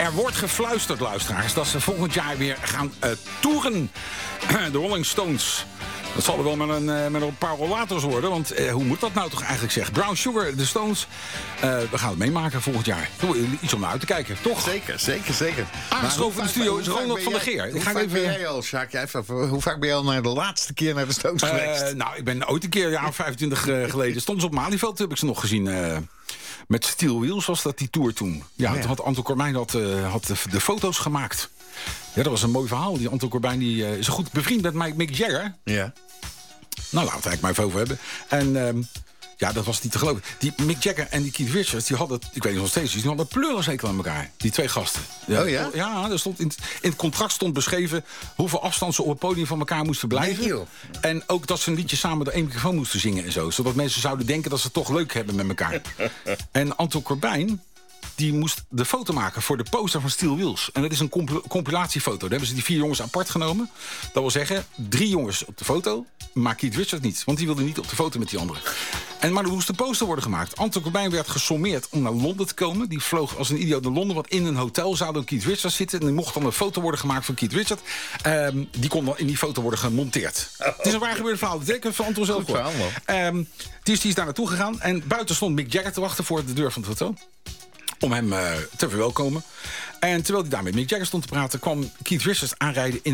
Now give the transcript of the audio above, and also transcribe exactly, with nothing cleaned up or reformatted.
Er wordt gefluisterd, luisteraars, dat ze volgend jaar weer gaan uh, toeren. De Rolling Stones. Dat zal er wel met een, uh, met een paar rollators worden. Want uh, hoe moet dat nou toch eigenlijk zeggen? Brown Sugar, de Stones. Uh, we gaan het meemaken volgend jaar. Iets om naar uit te kijken, toch? Zeker, zeker, zeker. Aangeschoven in de studio is Ronald van der Geer. Hoe vaak ben jij al, Sjaak? Hoe vaak ben je al naar de laatste keer naar de Stones uh, geweest? Nou, ik ben ooit een keer, een jaar of vijfentwintig uh, geleden... stond ze op Malieveld, heb ik ze nog gezien... Uh, met Steel Wheels was dat die tour toen. Ja, ja. Toen had Anton Corbijn had, uh, had de, de foto's gemaakt. Ja, dat was een mooi verhaal. Die Anton Corbijn die, uh, is goed bevriend met Mike, Mick Jagger. Ja. Nou, laten we het eigenlijk maar even over hebben. En um, ja, dat was niet te geloven. Die Mick Jagger en die Keith Richards, die hadden, ik weet niet nog steeds, die hadden pleurenzekel aan elkaar. Die twee gasten. Ja, oh ja? Ja, er stond in, in het contract stond beschreven hoeveel afstand ze op het podium van elkaar moesten blijven. Nee, en ook dat ze een liedje samen door één microfoon moesten zingen en zo. Zodat mensen zouden denken dat ze het toch leuk hebben met elkaar. En Anton Corbijn, die moest de foto maken voor de poster van Steel Wheels. En dat is een comp- compilatiefoto. Daar hebben ze die vier jongens apart genomen. Dat wil zeggen, drie jongens op de foto, maar Keith Richards niet. Want die wilde niet op de foto met die anderen. En maar er moest een poster worden gemaakt. Anton Corbijn werd gesommeerd om naar Londen te komen. Die vloog als een idioot naar Londen, want in een hotel zou dan Keith Richards zitten. En er mocht dan een foto worden gemaakt van Keith Richards. Um, die kon dan in die foto worden gemonteerd. Oh. Het is een waar gebeurde verhaal. Dat denk ik van Anton zelf voor. Um, die, is, die is daar naartoe gegaan. En buiten stond Mick Jagger te wachten voor de deur van het hotel. Om hem uh, te verwelkomen. En terwijl hij daar met Mick Jagger stond te praten, kwam Keith Richards aanrijden in